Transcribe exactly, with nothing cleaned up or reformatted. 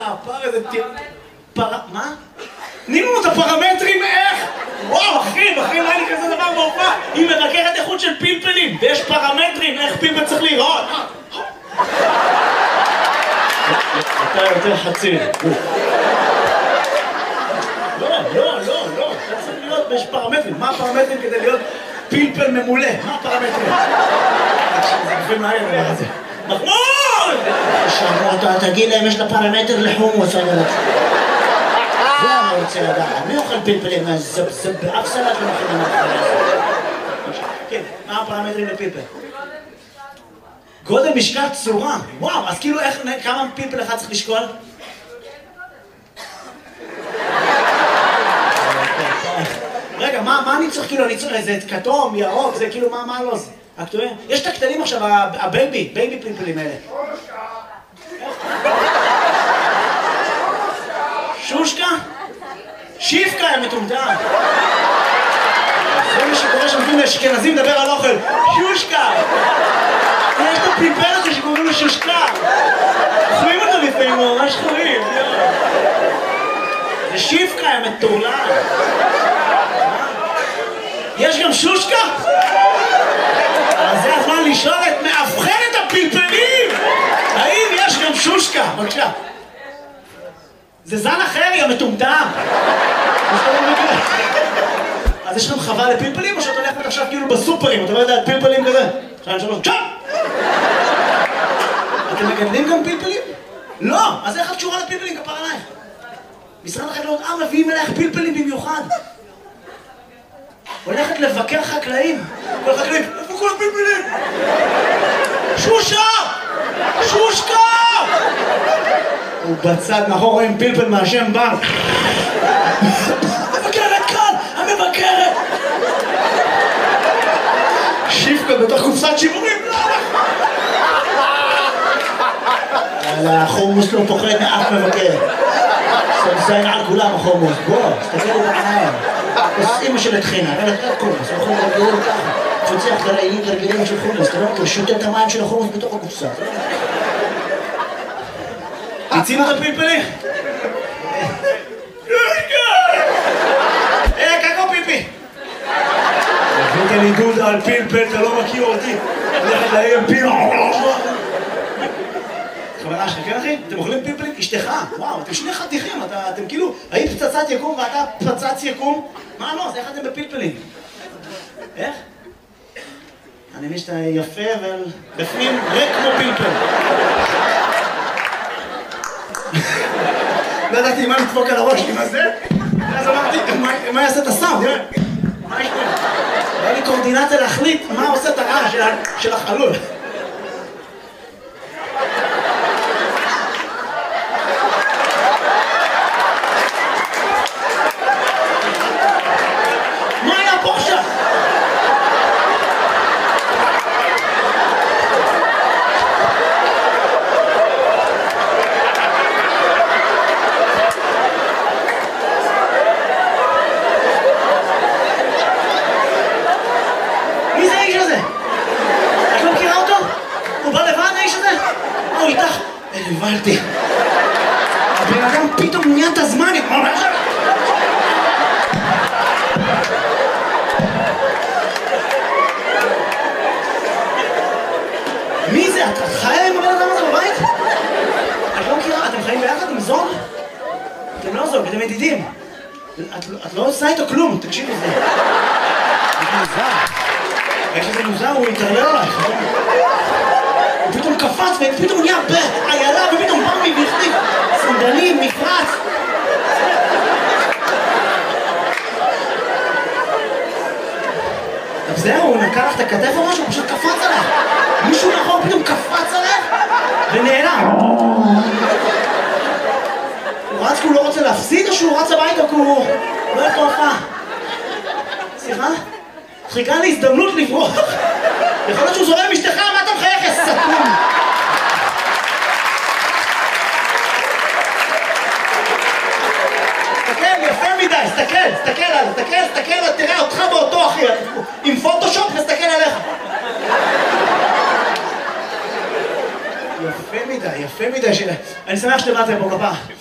הפר איזה תיר... פר... מה? תני לנו את הפרמטרים איך? וואו, אחי, אחי, מה לי כזה דבר בהופעה? היא מבקרת איכות של פלפלים, ויש פרמטרים איך פלפל צריך להיראות. אתה יותר חצי. לא, לא, לא, לא. אתה צריך להיות, ויש פרמטרים. מה הפרמטרים כדי להיות פלפל ממולא? מה הפרמטרים? זה גופים מהר הדבר הזה. מחמוד! שאמרו, תגיד להם, יש לה פרמטר לחומוס, אני רוצה. זה אני רוצה לדעת. מי אוכל פלפלים? זה באף סלט לא מכינים מהחלה הזאת. כן, מה הפרמטרים לפלפל? גודל, משקל, צורה. וואו, אז כאילו איך, כמה פלפל אחד צריך לשקול? רגע, מה אני צריך כאילו, אני צריך איזה כתום, ירוק, זה כאילו, מה לא זה? הכתובים? יש את הקטנים עכשיו, הבייבי, בייבי פלפלים האלה. שושקה? שיפקה הם מטומטם. זה מה שקורה שמתאים לאשכנזים לדבר על אוכל. שושקה! יש את הפלפל הזה שקוראים לו שושקה. אוכלים אותו לפעמים, הוא ממש חורים. זה שיפקה הם מטורלל. יש גם שושקה? אז זה הזמן לשאול את מאבחנת הפלפלים! האם יש גם שושקה? בבקשה. זה זן אחר, יא מטומטם! אז יש לכם חווה לפלפלים או שאת הולכת עכשיו כאילו בסופרים? אתה לא יודע, פלפלים כזה? שתיים, שלוש, צ'אפ! אתם מגדלים גם פלפלים? לא! אז איך את קשורה לפלפלים? כפר עלייך. משרד החקלאות אה מביאים אלייך פלפלים במיוחד. הולכת לבקר חקלאים. כל חקלאים, איפה כל הפלפלים? שושה! שושקה! הוא בצד מאחור רואים פלפל מהשם בנק. המבקרת כאן! המבקרת! שיפקה בתוך קופסת שימורים. החומוס לא פוחד מאף מבקר. סמסיין על כולם החומוס. בוא, תסתכל את העיניים. אז אמא של התחינה, אבל אתה קומוס, הוא יכול להגדיר ככה. תפצח גרעינים גרגילים של חומוס, אתה לא מכיר, שותה את המים של החומוס בתוך הקופסה. הצינו את הפלפלים? אה, קקו פיפי! הבאת לי דודה על פלפל, אתה לא מכיר אותי. הולכת להם פיל... חברה שלך, כן אחי? אתם אוכלים פלפלים? אשתך? וואו, אתם שני חתיכים, אתם כאילו... היית פצצת יקום ואתה פצץ יקום? מה לא? אז איך אתם בפלפלים? איך? אני מבין שאתה יפה ובפנים ריק כמו פלפל. לא ידעתי מה לדפוק על הראש לי, מה זה? אז אמרתי, מה יעשה את הסאונד? מה יש פה? היה לי קורדינציה להחליט מה עושה את הרעש של החלול. מה היה פה עכשיו? מי זה האיש הזה? את לא מכירה אותו? הוא בא לבד האיש הזה? מה הוא איתך? הבנתי. הבן אדם פתאום נהיה את הזמן. מי זה? את חיה עם הבן אדם הזה בבית? את לא מכירה? אתם חיים ביחד עם זוג? אתם לא זוג, אתם ידידים. את לא עושה איתו כלום, תקשיב לזה. זה מוזר. איך שזה מוזר, הוא יתערלל עלייך. הוא פתאום קפץ ופתאום הוא נהיה באיילה ופתאום בא מי והחליף סנדלים, מפרץ. אז זהו, הוא נקע לך את הכתף או משהו, הוא פשוט קפץ עליך. מישהו נכון פתאום קפץ עליך ונעלם. הוא רץ כי הוא לא רוצה להפסיד או שהוא רץ הביתה כי הוא לא הולך להופעה? סליחה? חיכה לי הזדמנות לברוח. יכול להיות שהוא זורם עם אשתך, מה אתה מחייך, יא סתום? תסתכל, יפה מדי, תסתכל, תסתכל עליו, תסתכל, תסתכל, תראה אותך באותו אחי, עם פוטושופ, תסתכל עליך. יפה מדי. יפה מדי, ש... אני שמח שבאת לפה כפרה.